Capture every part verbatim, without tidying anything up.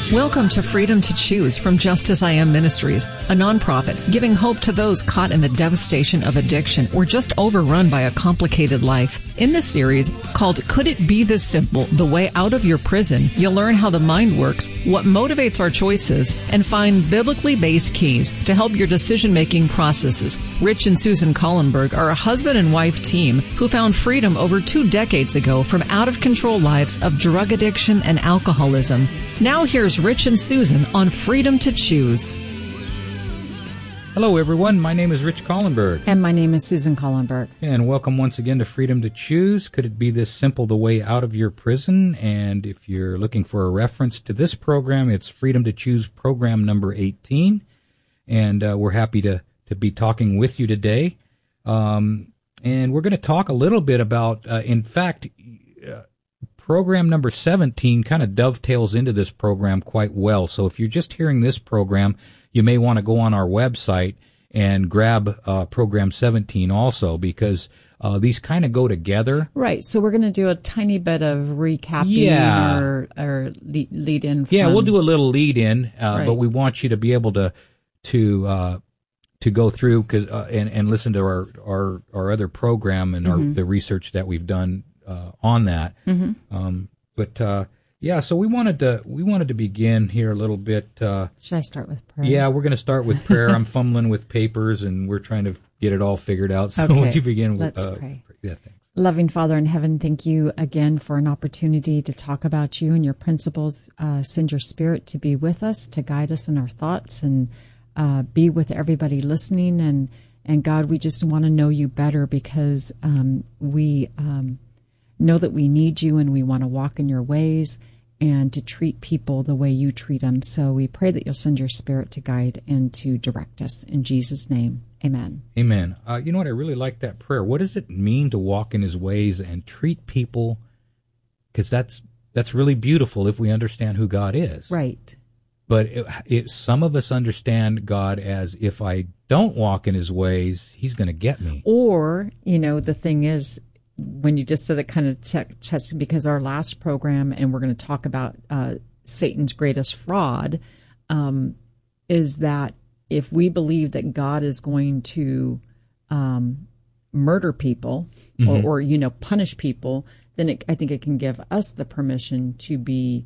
Welcome to Freedom to Choose from Just As I Am Ministries, a nonprofit giving hope to those caught in the devastation of addiction or just overrun by a complicated life. In this series, called Could It Be This Simple? The Way Out of Your Prison, you'll learn how the mind works, what motivates our choices, and find biblically based keys to help your decision-making processes. Rich and Susan Collenberg are a husband and wife team who found freedom over two decades ago from out-of-control lives of drug addiction and alcoholism. Now here's Rich and Susan on Freedom to Choose. Hello, everyone. My name is Rich Collenberg. And my name is Susan Collenberg. And welcome once again to Freedom to Choose. Could it be this simple, the way out of your prison? And if you're looking for a reference to this program, it's Freedom to Choose program number eighteen. And uh, we're happy to, to be talking with you today. Um, and we're going to talk a little bit about, uh, in fact, uh, program number seventeen kind of dovetails into this program quite well. So if you're just hearing this program, you may want to go on our website and grab uh, program seventeen also, because uh, these kind of go together. Right. So we're going to do a tiny bit of recapping yeah. or, or lead, lead in. From, yeah, we'll do a little lead in, uh, right. but we want you to be able to to uh, to go through cause, uh, and and listen to our our, our other program and mm-hmm. our, the research that we've done uh, on that. Mm-hmm. Um, but uh, yeah, so we wanted to we wanted to begin here a little bit. Uh, Should I start with prayer? Yeah, we're going to start with prayer. I'm fumbling with papers, and we're trying to get it all figured out. So okay. won't you begin with Let's uh, pray. Yeah, thanks. Loving Father in heaven, thank you again for an opportunity to talk about you and your principles. Uh, send your Spirit to be with us, to guide us in our thoughts, and uh, be with everybody listening. And, and God, we just want to know you better because um, we um, know that we need you and we want to walk in your ways and to treat people the way you treat them. So we pray that you'll send your Spirit to guide and to direct us. In Jesus' name, amen. Amen. Uh, you know what? I really like that prayer. What does it mean to walk in his ways and treat people? Because that's that's really beautiful if we understand who God is. Right. But it, it, some of us understand God as, if I don't walk in his ways, he's going to get me. Or, you know, the thing is, when you just said that, kind of check, check, because our last program, and we're going to talk about uh, Satan's greatest fraud, um, is that if we believe that God is going to um, murder people or, mm-hmm. or, you know, punish people, then it, I think it can give us the permission to be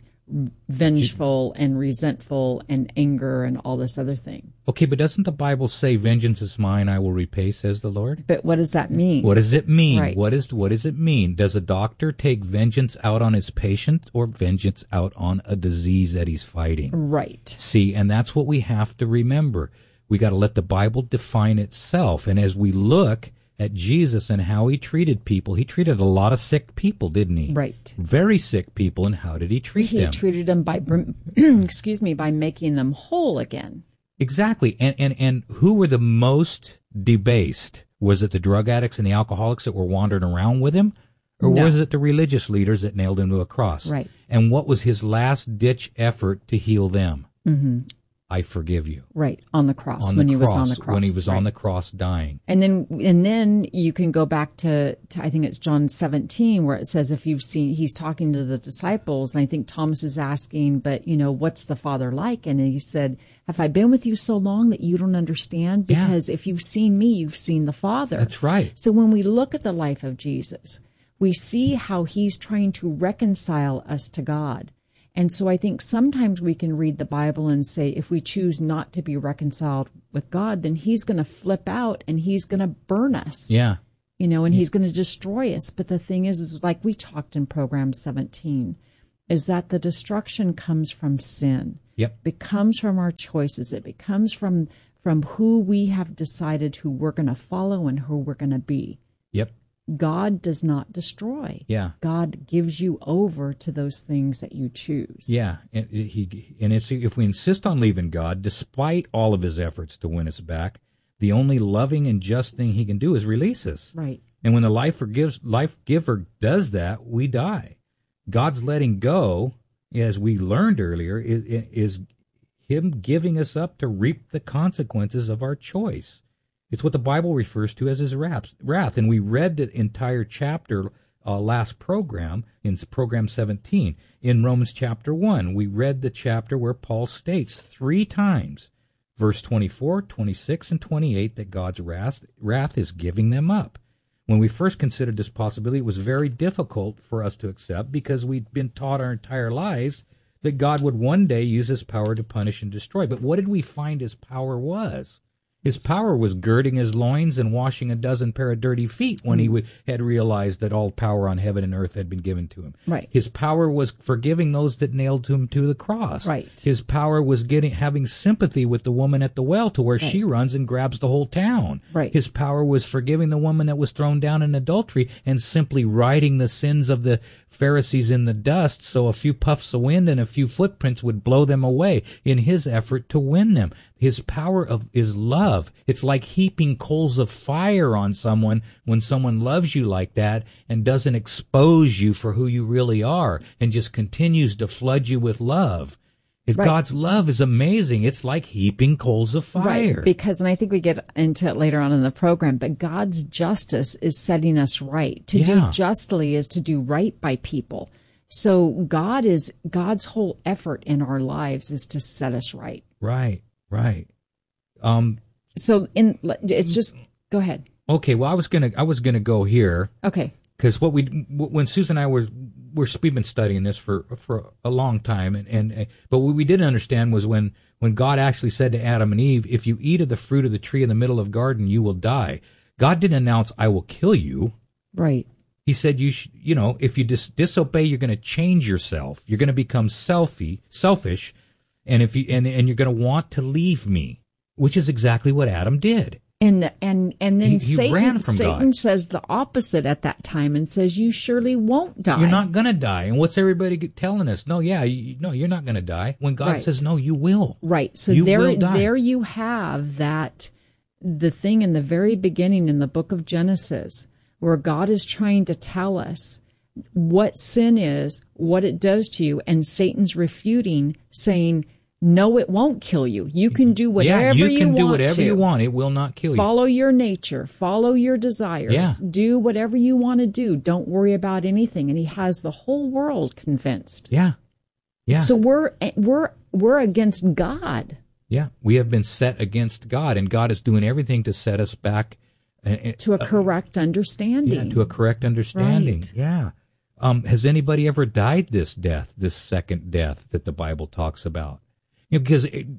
vengeful and resentful and anger and all this other thing. Okay, but doesn't the Bible say, vengeance is mine, I will repay, says the Lord? But what does that mean? What does it mean? Right. What is what does it mean? Does a doctor take vengeance out on his patient or vengeance out on a disease that he's fighting? Right. See, and that's what we have to remember. We got to let the Bible define itself. And as we look at Jesus and how he treated people, he treated a lot of sick people, didn't he? Right. Very sick people. And how did he treat he them? He treated them by, excuse me, by making them whole again. Exactly. And, and, and who were the most debased? Was it the drug addicts and the alcoholics that were wandering around with him? Or no. was it the religious leaders that nailed him to a cross? Right. And what was his last-ditch effort to heal them? Mm-hmm. I forgive you. Right, on the cross, on when the he cross, was on the cross. When he was right. on the cross dying. And then and then you can go back to, to, I think it's John seventeen, where it says, if you've seen, he's talking to the disciples, and I think Thomas is asking, but, you know, what's the Father like? And he said, have I been with you so long that you don't understand? Because yeah. if you've seen me, you've seen the Father. That's right. So when we look at the life of Jesus, we see how he's trying to reconcile us to God. And so I think sometimes we can read the Bible and say, if we choose not to be reconciled with God, then he's going to flip out and he's going to burn us. Yeah. You know, and yeah. he's going to destroy us. But the thing is, is like we talked in program seventeen, is that the destruction comes from sin. Yep. It comes from our choices. It becomes from, from who we have decided who we're going to follow and who we're going to be. Yep. God does not destroy. Yeah. God gives you over to those things that you choose. Yeah. And he and it's, if we insist on leaving God, despite all of his efforts to win us back, the only loving and just thing he can do is release us. Right. And when the life forgives, life giver does that, we die. God's letting go, as we learned earlier, is, is him giving us up to reap the consequences of our choice. It's what the Bible refers to as his wrath. And we read the entire chapter uh, last program, in program seventeen. In Romans chapter one, we read the chapter where Paul states three times, verse twenty-four, twenty-six, and twenty-eight, that God's wrath, wrath is giving them up. When we first considered this possibility, it was very difficult for us to accept because we'd been taught our entire lives that God would one day use his power to punish and destroy. But what did we find his power was? His power was girding his loins and washing a dozen pair of dirty feet when he w- had realized that all power on heaven and earth had been given to him. Right. His power was forgiving those that nailed him to the cross. Right. His power was getting having sympathy with the woman at the well to where Right. she runs and grabs the whole town. Right. His power was forgiving the woman that was thrown down in adultery and simply writing the sins of the Pharisees in the dust so a few puffs of wind and a few footprints would blow them away in his effort to win them. His power of is love. It's like heaping coals of fire on someone when someone loves you like that and doesn't expose you for who you really are and just continues to flood you with love. If Right. God's love is amazing. It's like heaping coals of fire. Right, because, and I think we get into it later on in the program, but God's justice is setting us right. To Yeah. do justly is to do right by people. So God is, God's whole effort in our lives is to set us right. Right, right. Um, So in, it's just, go ahead. okay, well, I was gonna, I was gonna go here. Okay. Because what we, when Susan and I were, we're, we've been studying this for, for a long time, and, and but what we didn't understand was when, when God actually said to Adam and Eve, if you eat of the fruit of the tree in the middle of the garden, you will die. God didn't announce, I will kill you. Right. He said, you sh- you know, if you dis- disobey, you're going to change yourself. You're going to become selfie, selfish, and if you and, and you're going to want to leave me, which is exactly what Adam did. And and and then He- he Satan, ran from Satan God. says the opposite at that time and says, you surely won't die. You're not going to die. And what's everybody get- telling us? No, yeah, you, no, you're not going to die. When God Right. says, no, you will. Right. So You there, will die. there you have that, the thing in the very beginning in the book of Genesis, where God is trying to tell us what sin is, what it does to you, and Satan's refuting, saying, no, it won't kill you. You can do whatever yeah, you can do want whatever to. you want. It will not kill you. Follow your nature. Follow your desires. Yeah. Do whatever you want to do. Don't worry about anything. And he has the whole world convinced. Yeah, yeah, So we're we're we're against God. yeah. We have been set against God, and God is doing everything to set us back uh, To a correct understanding. Yeah, to a correct understanding. Right. Yeah. Um, has anybody ever died this death, this second death that the Bible talks about? You know, because it,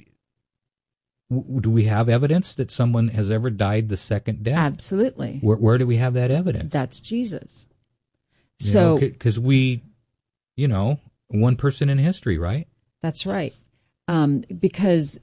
w- do we have evidence that someone has ever died the second death? Absolutely. Where, where do we have that evidence? That's Jesus. You So because we, you know, one person in history, right? that's right. Um, because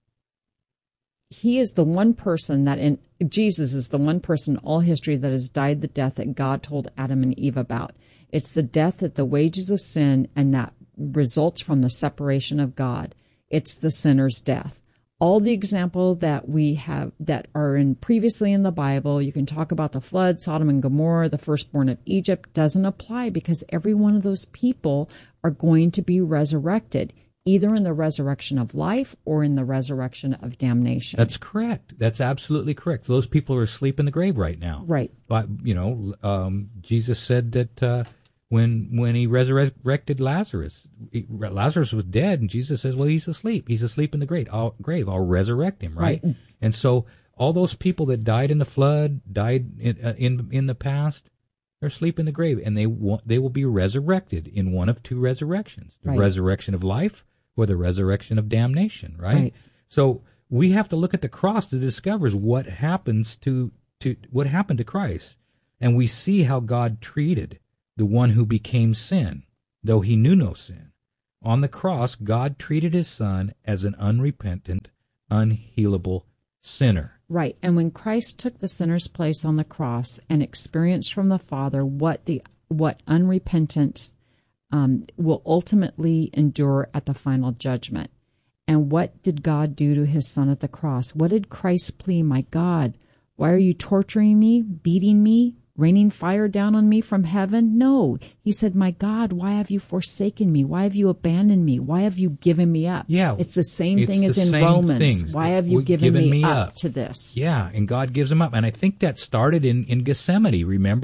he is the one person that in Jesus is the one person in all history that has died the death that God told Adam and Eve about. It's the death that the wages of sin and that results from the separation of God. It's the sinner's death. All the example that we have that are in previously in the Bible, you can talk about the flood, Sodom and Gomorrah, the firstborn of Egypt, doesn't apply because every one of those people are going to be resurrected, either in the resurrection of life or in the resurrection of damnation. That's correct. That's absolutely correct. Those people are asleep in the grave right now. Right. But, you know, um, Jesus said that uh, when when he resurrected Lazarus, he, Lazarus was dead, and Jesus says, well, he's asleep. He's asleep in the grave. I'll, grave. I'll resurrect him, right? Right. And so all those people that died in the flood, died in uh, in, in the past, they're asleep in the grave, and they wa- they will be resurrected in one of two resurrections: the Right. resurrection of life or the resurrection of damnation, right? Right. So we have to look at the cross to discover what happens to, to what happened to Christ. And we see how God treated the one who became sin, though he knew no sin. On the cross, God treated his son as an unrepentant, unhealable sinner. Right. And when Christ took the sinner's place on the cross and experienced from the Father what the what unrepentant um, will ultimately endure at the final judgment. And what did God do to his son at the cross? What did Christ plea? My God, why are you torturing me, beating me, raining fire down on me from heaven? No. He said, my God, why have you forsaken me? Why have you abandoned me? Why have you given me up? Yeah, It's the same it's thing the as in same Romans. things. Why have you We've given, given me, me up, up. to this? Yeah, and God gives him up. And I think that started in, in Gethsemane, remember?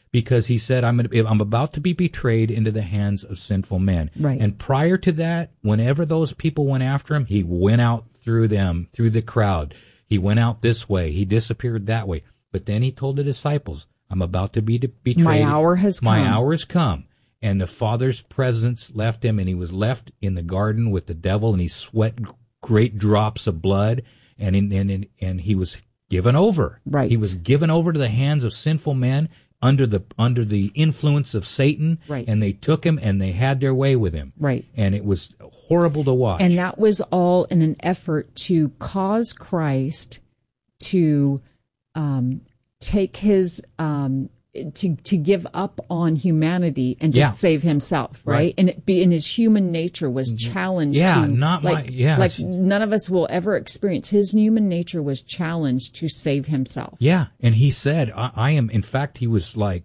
because he said, I'm, gonna, I'm about to be betrayed into the hands of sinful men. Right. And prior to that, whenever those people went after him, he went out through them, through the crowd. He went out this way. He disappeared that way. But then he told the disciples, I'm about to be betrayed. My hour has My come. hour has come. And the Father's presence left him, and he was left in the garden with the devil, and he sweat great drops of blood, and in, and and he was given over. Right. He was given over to the hands of sinful men under the under the influence of Satan. Right. And they took him, and they had their way with him. Right. And it was horrible to watch. And that was all in an effort to cause Christ to um, take his um, to to give up on humanity and just Yeah. save himself, right? Right. And it be in his human nature was challenged. Yeah, to, not my- like, yes. like none of us will ever experience. His human nature was challenged to save himself. Yeah, and he said, I, I am, in fact, he was like,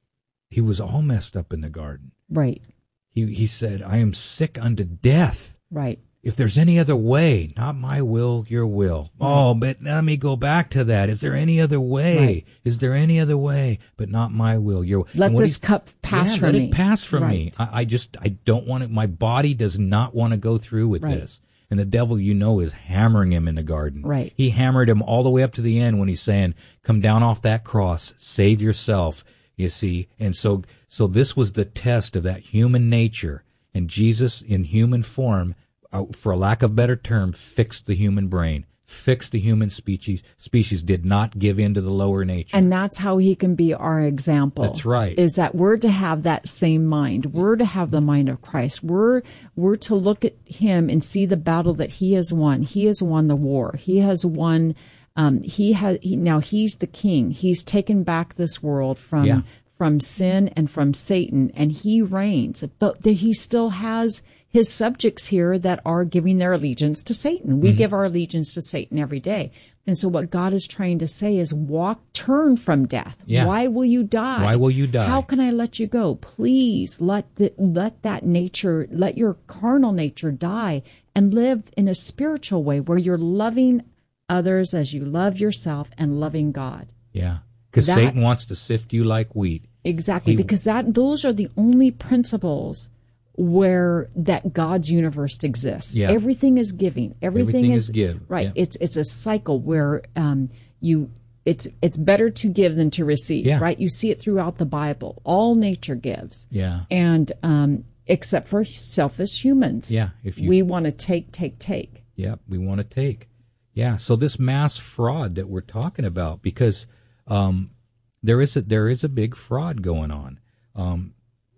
he was all messed up in the garden. Right. He he said, I am sick unto death. Right. If there's any other way, not my will, your will. Oh, but let me go back to that. Is there any other way? Right. Is there any other way? But not my will, your will. Let And what this he- cup pass yeah, from let me. it pass from me. Right. I, I just, I don't want it. My body does not want to go through with Right. this. And the devil, you know, is hammering him in the garden. Right. He hammered him all the way up to the end when he's saying, come down off that cross, save yourself, you see. And so, so this was the test of that human nature. And Jesus, in human form, uh, for a lack of a better term, fixed the human brain, fixed the human species, species, did not give in to the lower nature. And that's how he can be our example. That's right. Is that we're to have that same mind. We're to have the mind of Christ. We're we're to look at him and see the battle that he has won. He has won the war. He has won. Um, he has he, now he's the king. He's taken back this world from Yeah. from sin and from Satan, and he reigns. But the, he still has his subjects here that are giving their allegiance to Satan. We Mm-hmm. give our allegiance to Satan every day. And so what God is trying to say is walk, turn from death. Yeah. Why will you die? Why will you die? How can I let you go? Please let the, let that nature, let your carnal nature die and live in a spiritual way where you're loving others as you love yourself and loving God. Yeah. Because That- Satan wants to sift you like wheat. Exactly, He- because that those are the only principles where that God's universe exists. Yeah. Everything is giving. Everything, Everything is, is give, Right. yeah. It's it's a cycle where um, you it's it's better to give than to receive. Yeah. Right. You see it throughout the Bible. All nature gives. Yeah. And um, except for selfish humans. Yeah, if you- we want to take, take, take. Yeah, we want to take. Yeah, so this mass fraud that we're talking about, because um, there is a there is a big fraud going on. Um,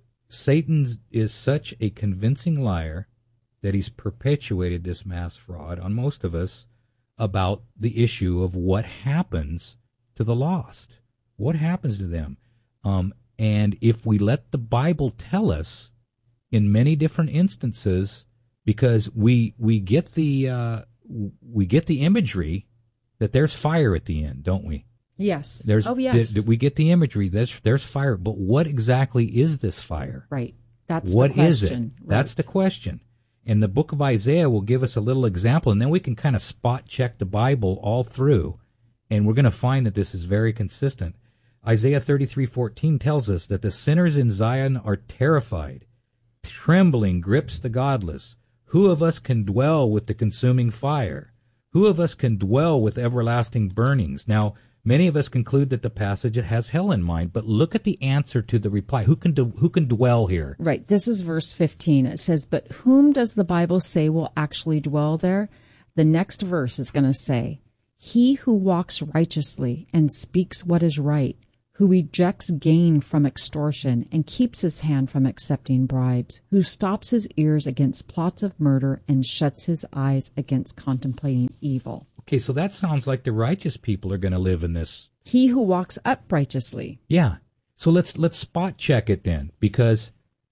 Satan is such a convincing liar that he's perpetuated this mass fraud on most of us about the issue of what happens to the lost. What happens to them? Um, and if we let the Bible tell us in many different instances, because we we get the uh, we get the imagery that there's fire at the end, don't we? Yes. There's oh, yes. th- we get the imagery. There's there's fire, but what exactly is this fire? Right. That's What the is it? question. That's the question. And the book of Isaiah will give us a little example, and then we can kind of spot check the Bible all through, and we're going to find that this is very consistent. Isaiah thirty-three fourteen tells us that the sinners in Zion are terrified. Trembling grips the godless. Who of us can dwell with the consuming fire? Who of us can dwell with everlasting burnings? Now, many of us conclude that the passage has hell in mind, but look at the answer to the reply. Who can do, who can dwell here? Right. This is verse fifteen. It says, but whom does the Bible say will actually dwell there? The next verse is going to say, he who walks righteously and speaks what is right, who rejects gain from extortion and keeps his hand from accepting bribes, who stops his ears against plots of murder and shuts his eyes against contemplating evil. Okay, so that sounds like the righteous people are going to live in this. He who walks uprighteously. Yeah. So let's let's spot check it then, because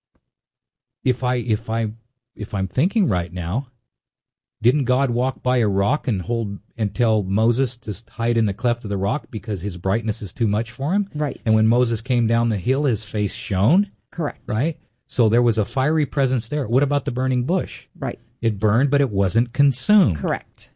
if I if I if I'm thinking right now, didn't God walk by a rock and hold and tell Moses to hide in the cleft of the rock because his brightness is too much for him? Right. And when Moses came down the hill, his face shone, Correct. right? So there was a fiery presence there. What about the burning bush? Right. It burned, but it wasn't consumed. Correct.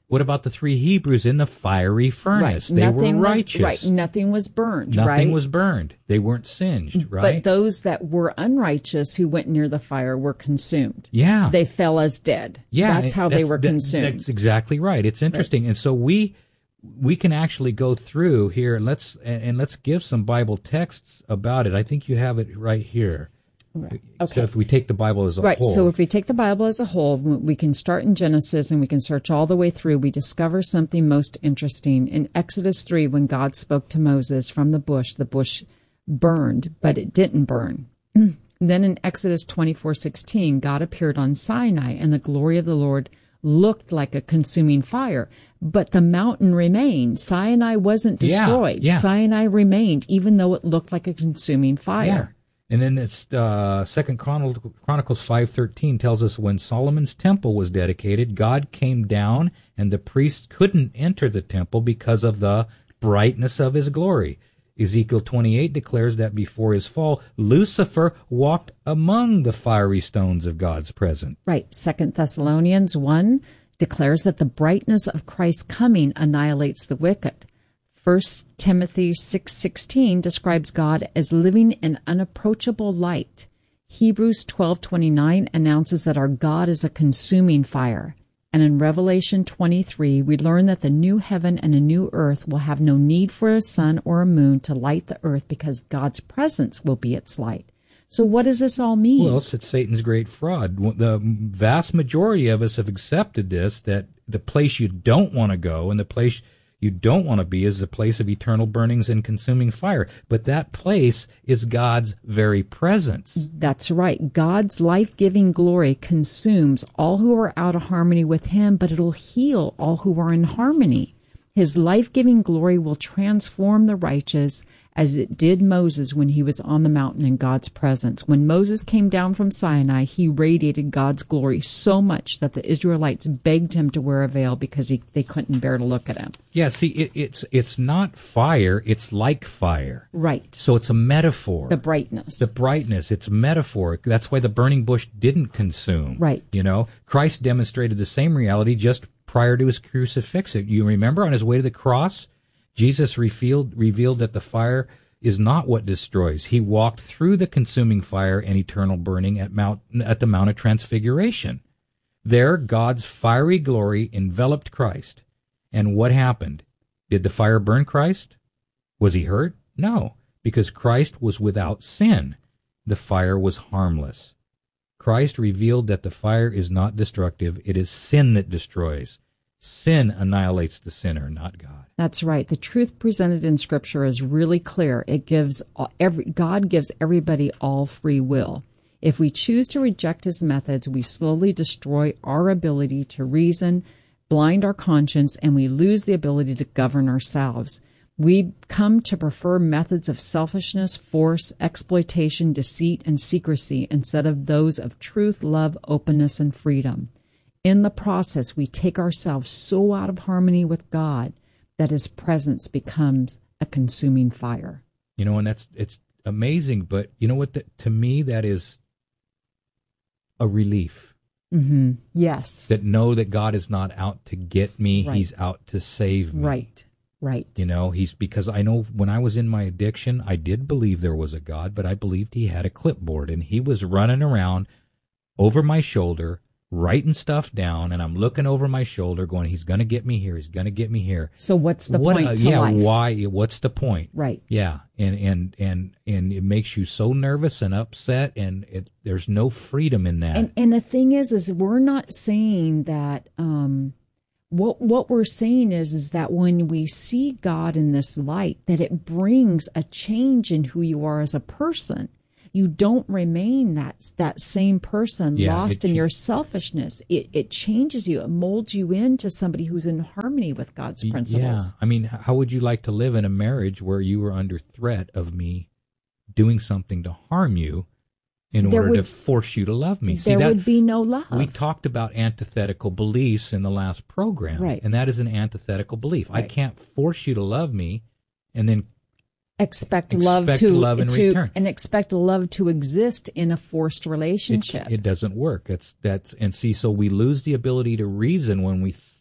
What about the three Hebrews in the fiery furnace? Right. They Nothing were was- righteous. right. Nothing was burned, Nothing right? was burned. They weren't singed, right? But those that were unrighteous who went near the fire were consumed. yeah. They fell as dead. Yeah, That's how they were that- consumed. That's exactly right. It's interesting, and so we we can actually go through here and let's and, and let's give some Bible texts about it. I think you have it right here. Right. So Okay. if we take the Bible as a Right. whole, So if we take the Bible as a whole, we can start in Genesis and we can search all the way through. We discover something most interesting. In Exodus three, when God spoke to Moses from the bush, the bush burned, but it didn't burn. Then in Exodus twenty-four sixteen, God appeared on Sinai, and the glory of the Lord looked like a consuming fire. But the mountain remained. Sinai wasn't Yeah, destroyed. yeah. Sinai remained, even though it looked like a consuming fire. yeah. And then it's uh, Second Chron- Chronicles five thirteen tells us when Solomon's temple was dedicated, God came down, and the priests couldn't enter the temple because of the brightness of his glory. Ezekiel twenty-eight declares that before his fall, Lucifer walked among the fiery stones of God's presence. Right. Second Thessalonians one declares that the brightness of Christ's coming annihilates the wicked. First Timothy six sixteen describes God as living in unapproachable light. Hebrews twelve twenty-nine announces that our God is a consuming fire. And in Revelation twenty-three, we learn that the new heaven and a new earth will have no need for a sun or a moon to light the earth because God's presence will be its light. So what does this all mean? Well, it's Satan's great fraud. The vast majority of us have accepted this, that the place you don't want to go and the place you don't want to be is the place of eternal burnings and consuming fire. But that place is God's very presence. That's right. God's life-giving glory consumes all who are out of harmony with him, but it'll heal all who are in harmony. His life-giving glory will transform the righteous as it did Moses when he was on the mountain in God's presence. When Moses came down from Sinai, he radiated God's glory so much that the Israelites begged him to wear a veil because he, they couldn't bear to look at him. Yeah, see, it, it's it's not fire, it's like fire. Right. So it's a metaphor. The brightness. The brightness, it's metaphoric. That's why the burning bush didn't consume. Right. You know, Christ demonstrated the same reality just prior to his crucifixion. You remember on his way to the cross, Jesus revealed, revealed that the fire is not what destroys. He walked through the consuming fire and eternal burning at Mount at the Mount of Transfiguration. There, God's fiery glory enveloped Christ. And what happened? Did the fire burn Christ? Was he hurt? No, because Christ was without sin. The fire was harmless. Christ revealed that the fire is not destructive. It is sin that destroys. Sin annihilates the sinner, not God. That's right. The truth presented in Scripture is really clear. It gives every God gives everybody all free will. If we choose to reject his methods, we slowly destroy our ability to reason, blind our conscience, and we lose the ability to govern ourselves. We come to prefer methods of selfishness, force, exploitation, deceit, and secrecy instead of those of truth, love, openness, and freedom. In the process, we take ourselves so out of harmony with God that his presence becomes a consuming fire. You know, and that's it's amazing, but you know what? The, to me, that is a relief. Mm-hmm. Yes. That know that God is not out to get me; Right. He's out to save me. Right. Right. You know, he's because I know when I was in my addiction, I did believe there was a God, but I believed he had a clipboard and he was running around over my shoulder, writing stuff down, and I'm looking over my shoulder going, he's going to get me here. He's going to get me here. So what's the What, point uh, to yeah, life? why? What's the point? Right. Yeah. And, and, and, and it makes you so nervous and upset, and it, there's no freedom in that. And and the thing is, is we're not saying that. Um, what what we're saying is, is that when we see God in this light, that it brings a change in who you are as a person. You don't remain that that same person Yeah, lost it in ch- your selfishness. It it changes you. It molds you into somebody who's in harmony with God's Y- principles. Yeah. I mean, h- how would you like to live in a marriage where you were under threat of me doing something to harm you in There order to would- force you to love me? See, There that, would be no love. we talked about antithetical beliefs in the last program. Right. And that is an antithetical belief. I Right. can't force you to love me and then expect, Expect love to, love in to return. and expect love to exist in a forced it, relationship. it doesn't work. That's that's and see, so we lose the ability to reason when we th-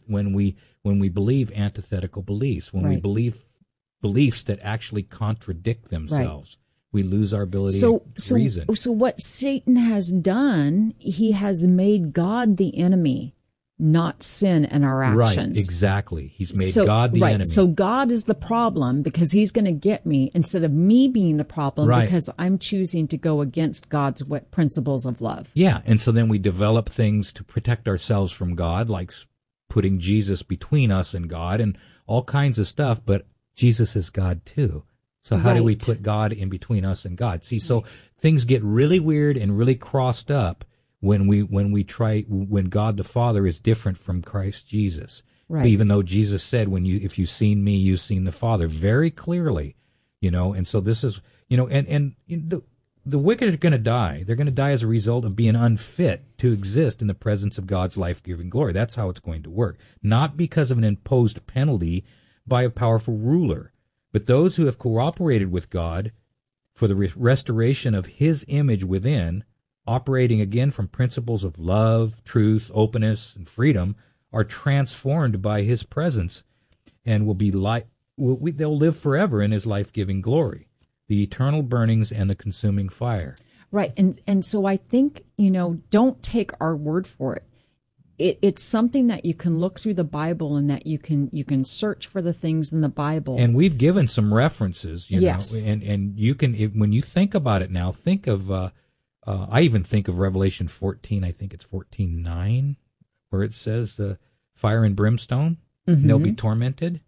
when we when we believe antithetical beliefs, when right. we believe beliefs that actually contradict themselves. Right. We lose our ability so, to so, reason. So what Satan has done, he has made God the enemy, not sin and our actions. Right, exactly. He's made so, God the right. enemy. So God is the problem because he's going to get me instead of me being the problem right. because I'm choosing to go against God's principles of love. Yeah, and so then we develop things to protect ourselves from God, like putting Jesus between us and God and all kinds of stuff, but Jesus is God too. So how right. do we put God in between us and God? See, so things get really weird and really crossed up when we when we try when God the Father is different from Christ Jesus. Right. Even though Jesus said, "When you if you've seen me, you've seen the Father," very clearly, you know. And so this is, you know, and and the the wicked are going to die. They're going to die as a result of being unfit to exist in the presence of God's life-giving glory. That's how it's going to work, not because of an imposed penalty by a powerful ruler. But those who have cooperated with God for the re- restoration of His image within, operating again from principles of love, truth, openness, and freedom, are transformed by His presence and will be like will, we, they'll live forever in His life-giving glory, the eternal burnings and the consuming fire. Right, and and so I think, you know, don't take our word for it. It, it's something that you can look through the Bible and that you can you can search for the things in the Bible. And we've given some references, you yes. know, and and you can if, when you think about it now, think of uh, uh, I even think of Revelation fourteen. I think it's fourteen nine, where it says uh, fire and brimstone. Mm-hmm. And they'll be tormented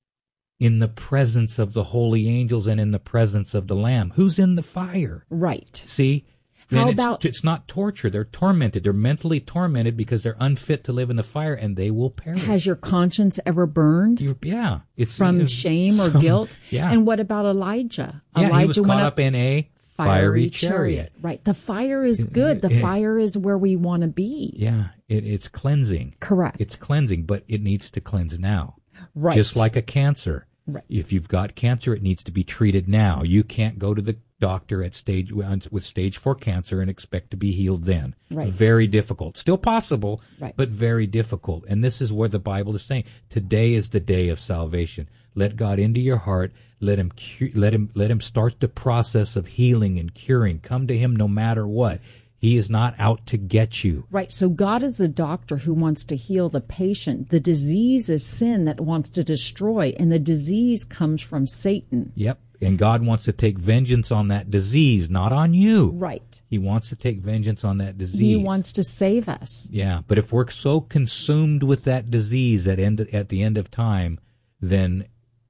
in the presence of the holy angels and in the presence of the Lamb. Who's in the fire? Right. See. How Then about it's, it's not torture. They're tormented. They're mentally tormented because they're unfit to live in the fire, and they will perish. Has your conscience ever burned? You're, yeah, it's from it's, shame or some, guilt. Yeah. And what about Elijah? Yeah, Elijah he was went caught up, up in a fiery, fiery chariot. chariot. Right. The fire is good. The it, fire is where we want to be. Yeah, it, it's cleansing. Correct. It's cleansing, but it needs to cleanse now. Right. Just like a cancer. Right. If you've got cancer, it needs to be treated now. You can't go to the doctor at stage with stage four cancer and expect to be healed then. Right. Very difficult. Still possible, right. but very difficult. And this is where the Bible is saying, today is the day of salvation. Let God into your heart. Let him let him let him start the process of healing and curing. Come to him no matter what. He is not out to get you. Right. So God is a doctor who wants to heal the patient. The disease is sin that wants to destroy, and the disease comes from Satan. Yep. And God wants to take vengeance on that disease, not on you. Right. He wants to take vengeance on that disease. He wants to save us. Yeah. But if we're so consumed with that disease at end at the end of time, then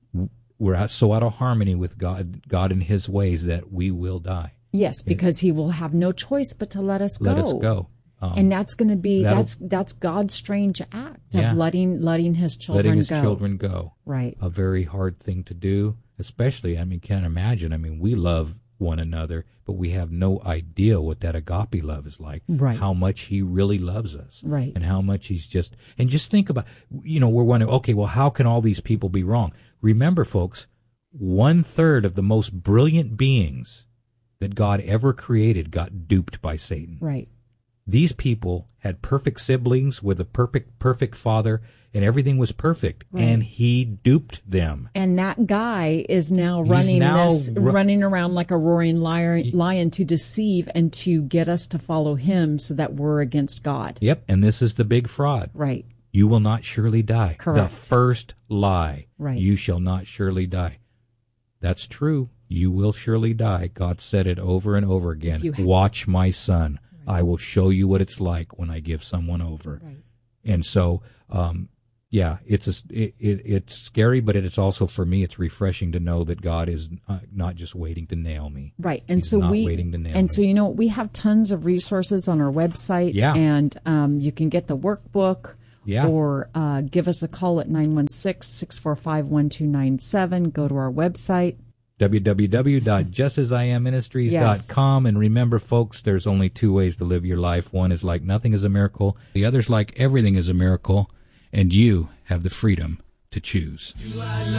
we're out, so out of harmony with God, God and His ways that we will die. Yes, because He will have no choice but to let us go. Let us go. Um, and that's going to be that's that's God's strange act of yeah. letting letting His children letting His go. children go. Right. A very hard thing to do, especially. I mean, can't imagine. I mean, we love one another, but we have no idea what that agape love is like. Right. How much He really loves us. Right. And how much He's just and just think about. You know, we're wondering, okay, well, how can all these people be wrong? Remember, folks, one third of the most brilliant beings that God ever created got duped by Satan. Right. These people had perfect siblings with a perfect, perfect father, and everything was perfect. Right. And he duped them. And that guy is now He's running now this, ru- running around like a roaring lion, lion to deceive and to get us to follow him so that we're against God. Yep. And this is the big fraud. Right. You will not surely die. Correct. The first lie. Right. You shall not surely die. That's true. You will surely die. God said it over and over again. Ha- Watch my son. Right. I will show you what it's like when I give someone over. Right. And so, um, yeah, it's a, it, it, it's scary, but it's also, for me, it's refreshing to know that God is uh, not just waiting to nail me. Right. And He's so not we, waiting to nail and me. so, you know, we have tons of resources on our website. Yeah. And um, you can get the workbook. Yeah. Or uh, give us a call at nine one six, six four five, one two nine seven. Go to our website. w w w dot just as i am ministries dot com. Yes. And remember, folks, there's only two ways to live your life. One is like nothing is a miracle. The other's like everything is a miracle. And you have the freedom to choose.